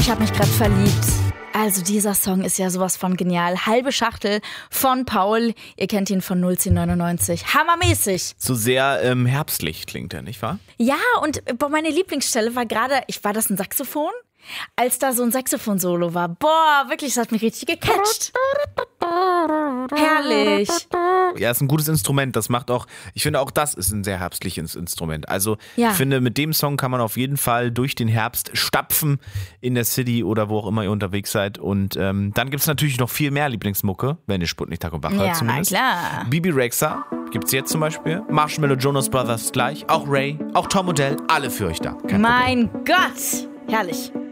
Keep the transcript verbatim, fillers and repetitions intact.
Ich habe mich gerade verliebt. Also dieser Song ist ja sowas von genial. Halbe Schachtel von Paul. Ihr kennt ihn von null zehn neunundneunzig. Hammermäßig. So sehr ähm, herbstlich klingt er, nicht wahr? Ja, und boah, meine Lieblingsstelle war gerade, ich war das ein Saxophon? Als da so ein Saxophon-Solo war. Boah, wirklich, das hat mich richtig gecatcht. Herrlich. Ja, ist ein gutes Instrument. Das macht auch, ich finde auch das ist ein sehr herbstliches Instrument. Also Ja. ich finde, mit dem Song kann man auf jeden Fall durch den Herbst stapfen in der City oder wo auch immer ihr unterwegs seid. Und ähm, dann gibt es natürlich noch viel mehr Lieblingsmucke, wenn ihr Sputnik Tag und Wach hört Ja, zumindest. na klar. Bibi Rexha gibt's jetzt zum Beispiel. Marshmallow, Jonas Brothers gleich. Auch Ray, auch Tom Odell, alle für euch da. Kein Mein Gott. Herrlich.